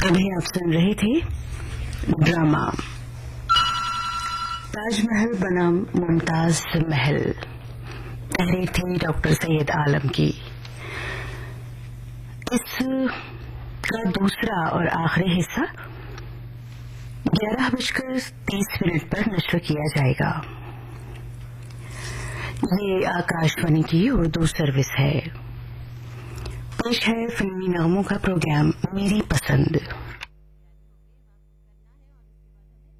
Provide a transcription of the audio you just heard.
अभी आप सुन रहे थे ड्रामा ताजमहल बनाम मुमताज महल। तहरीर थी डॉक्टर सैयद आलम की। इस का दूसरा और आखिरी हिस्सा 11:30 पर नश्र किया जाएगा। ये आकाशवाणी की उर्दू सर्विस है। पेश है फिल्मी नामों का प्रोग्राम मेरी पसंद।